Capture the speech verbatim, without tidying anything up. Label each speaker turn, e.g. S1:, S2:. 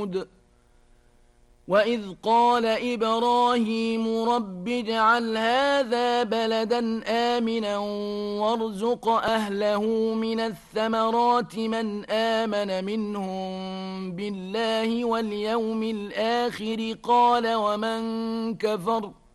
S1: هود وإذ قال إبراهيم رب اجعل هذا بلدا آمنا وارزق أهله من الثمرات من آمن منهم بالله واليوم الآخر قال ومن كفر